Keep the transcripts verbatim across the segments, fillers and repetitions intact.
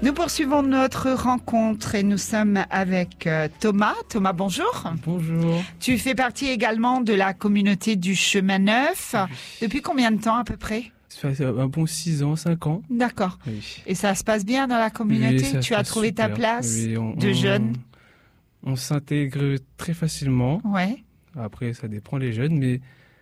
Nous poursuivons notre rencontre et nous sommes avec euh, Thomas. Thomas, bonjour. Bonjour. Tu fais partie également de la communauté du Chemin Neuf. Oui. Depuis combien de temps à peu près ? Ça fait un bon six ans, cinq ans. D'accord. Oui. Et ça se passe bien dans la communauté ? Oui, tu as trouvé super. ta place Oui, on, de on, jeune ? On s'intègre très facilement. Ouais. Après, ça dépend les jeunes, mais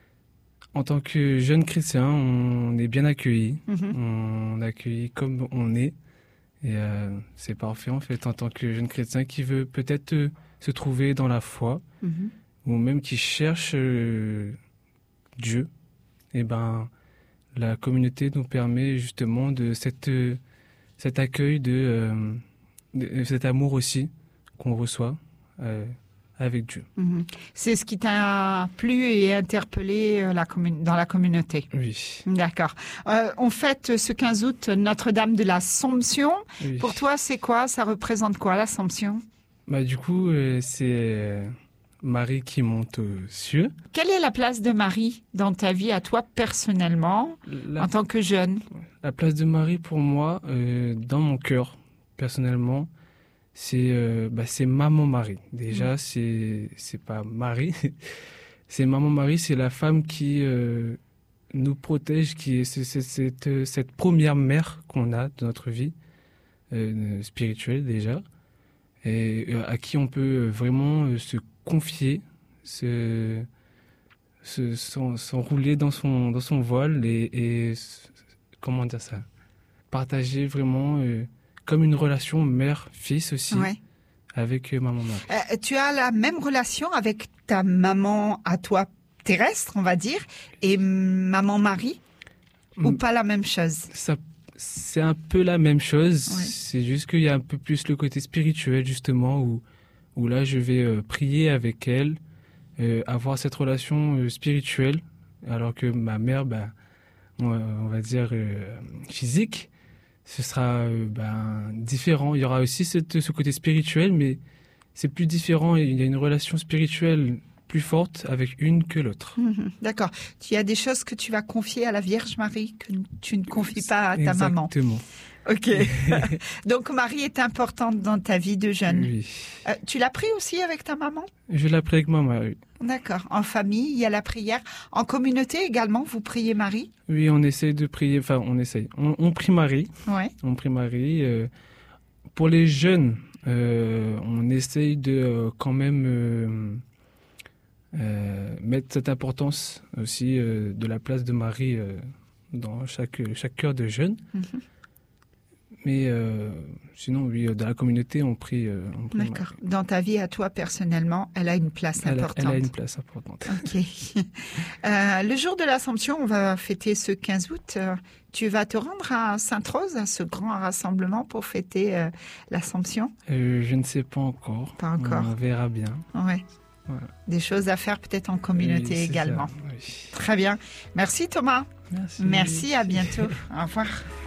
en tant que jeune chrétien, on est bien accueillis. Mm-hmm. On est accueilli comme on est. Et euh, c'est parfait en fait en tant que jeune chrétien qui veut peut-être euh, se trouver dans la foi mm-hmm. ou même qui cherche euh, Dieu. Et ben la communauté nous permet justement de cette, euh, cet accueil, de, euh, de cet amour aussi qu'on reçoit euh, avec Dieu. Mm-hmm. C'est ce qui t'a plu et interpellé euh, la commun- dans la communauté. Oui. D'accord. Euh, on fête ce quinze août Notre-Dame de l'Assomption. Oui. Pour toi, c'est quoi ? Ça représente quoi, l'Assomption ? Bah, du coup, euh, c'est euh, Marie qui monte aux cieux. Quelle est la place de Marie dans ta vie, à toi personnellement, la... en tant que jeune ? La place de Marie, pour moi, euh, dans mon cœur, personnellement, c'est euh, bah, c'est Maman Marie. Déjà, mmh. c'est c'est pas Marie, c'est Maman Marie, c'est la femme qui euh, nous protège, qui est c'est, c'est, cette, cette première mère qu'on a de notre vie euh, spirituelle déjà, et euh, à qui on peut vraiment euh, se confier, se, se s'en, s'enrouler dans son dans son voile et, et comment dire ça, partager vraiment. Euh, Comme une relation mère-fils aussi, ouais. avec euh, maman Marie. Euh, tu as la même relation avec ta maman à toi terrestre, on va dire, et maman Marie, mmh. ou pas la même chose ? Ça, c'est un peu la même chose, ouais. C'est juste qu'il y a un peu plus le côté spirituel justement, où, où là je vais euh, prier avec elle, euh, avoir cette relation euh, spirituelle, alors que ma mère, bah, on, on va dire euh, physique, ce sera euh, ben, différent. Il y aura aussi cette, ce côté spirituel, mais c'est plus différent. Il y a une relation spirituelle plus forte avec une que l'autre. Mmh, d'accord. Il y a des choses que tu vas confier à la Vierge Marie que tu ne confies pas à ta Exactement. maman. Exactement. Ok. Donc Marie est importante dans ta vie de jeune. Oui. Euh, tu l'as pris aussi avec ta maman ? Je l'ai pris avec ma mère, oui. D'accord. En famille, il y a la prière. En communauté également, vous priez Marie ? Oui, on essaye de prier. Enfin, on essaye. On, on prie Marie. Ouais. On prie Marie. Euh, pour les jeunes, euh, on essaye de euh, quand même euh, euh, mettre cette importance aussi euh, de la place de Marie euh, dans chaque chaque cœur de jeunes. Mm-hmm. Mais euh, sinon, oui, dans la communauté, on prie. Euh, on prie D'accord. Marie. Dans ta vie, à toi, personnellement, elle a une place elle importante. A, elle a une place importante. Ok. euh, le jour de l'Assomption, on va fêter ce quinze août. Euh, tu vas te rendre à Sainte-Rose, à ce grand rassemblement pour fêter euh, l'Assomption ? euh, Je ne sais pas encore. Pas encore. On verra bien. Ouais. Voilà. Des choses à faire peut-être en communauté oui, également. Ça, oui. Très bien. Merci Thomas. Merci. Merci, à bientôt. Au revoir.